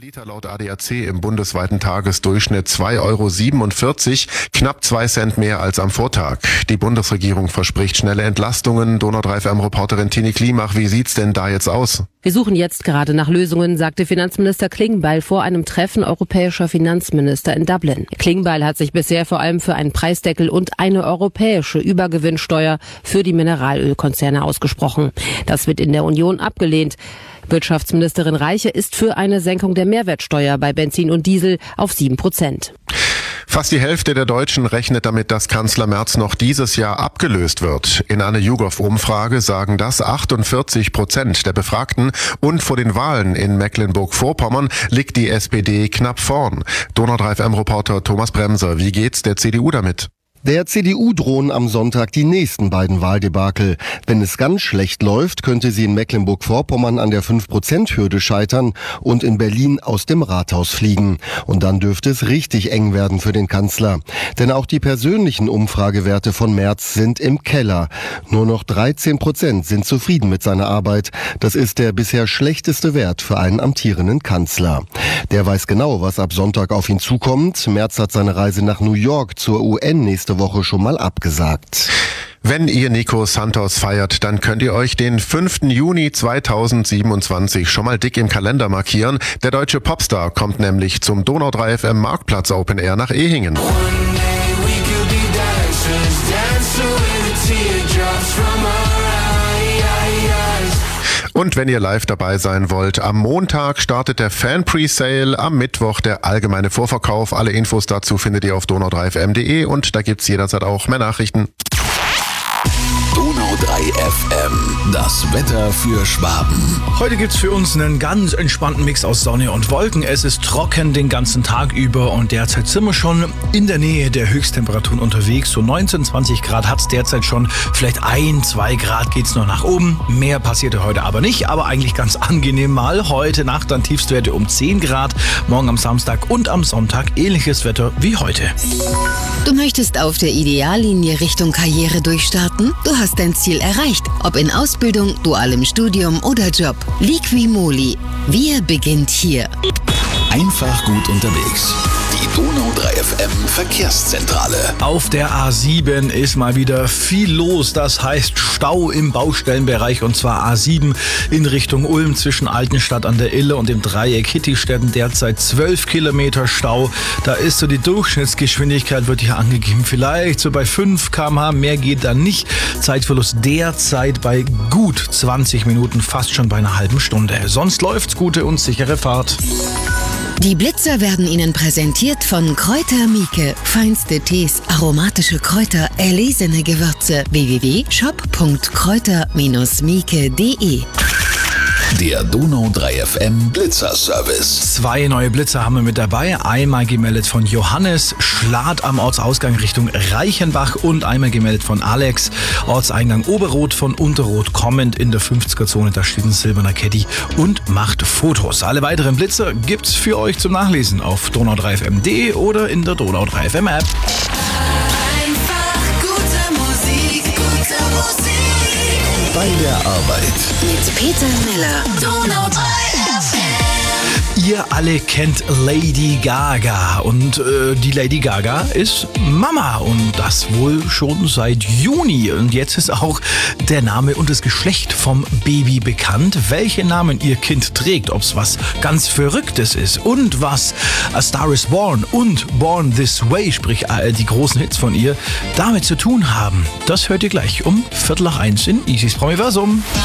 Liter laut ADAC im bundesweiten Tagesdurchschnitt 2,47 €, knapp 2 Cent mehr als am Vortag. Die Bundesregierung verspricht schnelle Entlastungen. Donau 3 FM-Reporterin Tini Klimach, wie sieht's denn da jetzt aus? Wir suchen jetzt gerade nach Lösungen, sagte Finanzminister Klingbeil vor einem Treffen europäischer Finanzminister in Dublin. Klingbeil hat sich bisher vor allem für einen Preisdeckel und eine europäische Übergewinnsteuer für die Mineralölkonzerne ausgesprochen. Das wird in der Union abgelehnt. Wirtschaftsministerin Reiche ist für eine Senkung der Mehrwertsteuer bei Benzin und Diesel auf 7%. Fast die Hälfte der Deutschen rechnet damit, dass Kanzler Merz noch dieses Jahr abgelöst wird. In einer YouGov-Umfrage sagen das 48% der Befragten. Und vor den Wahlen in Mecklenburg-Vorpommern liegt die SPD knapp vorn. Donau 3 FM-Reporter Thomas Bremser, wie geht's der CDU damit? Der CDU drohen am Sonntag die nächsten beiden Wahldebakel. Wenn es ganz schlecht läuft, könnte sie in Mecklenburg-Vorpommern an der 5%-Hürde scheitern und in Berlin aus dem Rathaus fliegen. Und dann dürfte es richtig eng werden für den Kanzler. Denn auch die persönlichen Umfragewerte von Merz sind im Keller. Nur noch 13% sind zufrieden mit seiner Arbeit. Das ist der bisher schlechteste Wert für einen amtierenden Kanzler. Der weiß genau, was ab Sonntag auf ihn zukommt. Merz hat seine Reise nach New York zur UN nächste Woche schon mal abgesagt. Wenn ihr Nico Santos feiert, dann könnt ihr euch den 5. Juni 2027 schon mal dick im Kalender markieren. Der deutsche Popstar kommt nämlich zum Donau 3 FM Marktplatz Open Air nach Ehingen. Und wenn ihr live dabei sein wollt, am Montag startet der Fan-Presale, am Mittwoch der allgemeine Vorverkauf. Alle Infos dazu findet ihr auf donau3fm.de und da gibt's jederzeit auch mehr Nachrichten. Donau 3 FM, das Wetter für Schwaben. Heute gibt's für uns einen ganz entspannten Mix aus Sonne und Wolken. Es ist trocken den ganzen Tag über und derzeit sind wir schon in der Nähe der Höchsttemperaturen unterwegs. So 19, 20 Grad hat's derzeit schon. Vielleicht 1, 2 Grad geht's noch nach oben. Mehr passierte heute aber nicht, aber eigentlich ganz angenehm mal. Heute Nacht dann Tiefstwerte um 10 Grad. Morgen am Samstag und am Sonntag ähnliches Wetter wie heute. Du möchtest auf der Ideallinie Richtung Karriere durchstarten? Du hast dein Ziel erreicht, ob in Ausbildung, dualem Studium oder Job. Liqui-Moly. Wir beginnt hier. Einfach gut unterwegs. Die Donau 3 FM Verkehrszentrale. Auf der A7 ist mal wieder viel los. Das heißt Stau im Baustellenbereich und zwar A7 in Richtung Ulm zwischen Altenstadt an der Ille und dem Dreieck Hittistetten derzeit 12 Kilometer Stau. Da ist so die Durchschnittsgeschwindigkeit, wird hier angegeben, vielleicht so bei 5 km/h. Mehr geht da nicht. Zeitverlust derzeit bei gut 20 Minuten, fast schon bei einer halben Stunde. Sonst läuft's, gute und sichere Fahrt. Die Blitzer werden Ihnen präsentiert von Kräuter Mieke. Feinste Tees, aromatische Kräuter, erlesene Gewürze. www.shop.kräuter-mieke.de. Der Donau 3 FM Blitzer-Service. 2 neue Blitzer haben wir mit dabei. Einmal gemeldet von Johannes, Schlad am Ortsausgang Richtung Reichenbach und einmal gemeldet von Alex, Ortseingang Oberrot von Unterrot kommend in der 50er-Zone. Da steht ein silberner Caddy und macht Fotos. Alle weiteren Blitzer gibt's für euch zum Nachlesen auf donau3fm.de oder in der Donau 3 FM App. Bei der Arbeit. Mit Peter Miller. Donau 3 FM. Ihr alle kennt Lady Gaga und die Lady Gaga ist Mama und das wohl schon seit Juni. Und jetzt ist auch der Name und das Geschlecht vom Baby bekannt. Welchen Namen ihr Kind trägt, ob es was ganz Verrücktes ist und was A Star is Born und Born This Way, sprich die großen Hits von ihr, damit zu tun haben. Das hört ihr gleich um 1:15 in Isis Promiversum.